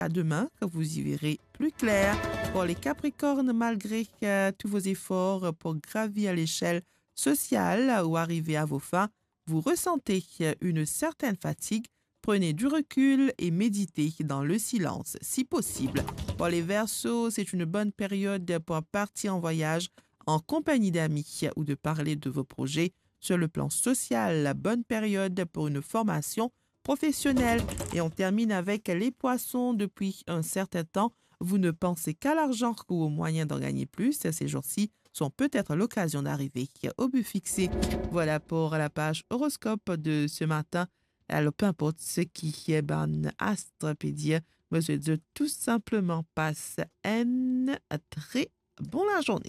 À demain, que vous y verrez plus clair. Pour les Capricornes, malgré tous vos efforts pour gravir l'échelle sociale ou arriver à vos fins, vous ressentez une certaine fatigue. Prenez du recul et méditez dans le silence, si possible. Pour les Verseaux, c'est une bonne période pour partir en voyage en compagnie d'amis ou de parler de vos projets. Sur le plan social, la bonne période pour une formation professionnelle. Et on termine avec les Poissons. Depuis un certain temps, vous ne pensez qu'à l'argent ou aux moyens d'en gagner plus. Ces jours-ci sont peut-être l'occasion d'arriver au but fixé. Voilà pour la page horoscope de ce matin. Alors, peu importe ce qui est bon astrapédia, moi je dis tout simplement passe une très bonne journée.